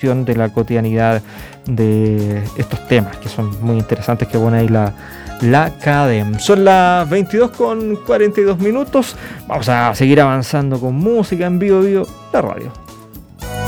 discusión de la cotidianidad de estos temas que son muy interesantes que pone ahí la CADEM. Son las 22:42 minutos. Vamos a seguir avanzando con música en Vivo Vivo, la radio.